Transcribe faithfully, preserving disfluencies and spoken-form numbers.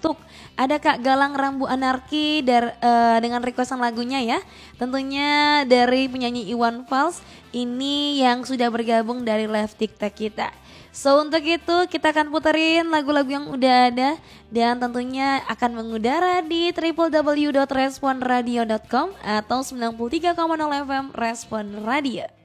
untuk ada Kak Galang Rambu Anarki dar, uh, dengan requestan lagunya ya. Tentunya dari penyanyi Iwan Fals ini yang sudah bergabung dari live TikTok kita. So untuk itu kita akan puterin lagu-lagu yang udah ada dan tentunya akan mengudara di w w w dot respon radio dot com atau sembilan puluh tiga koma nol F M Respon Radio.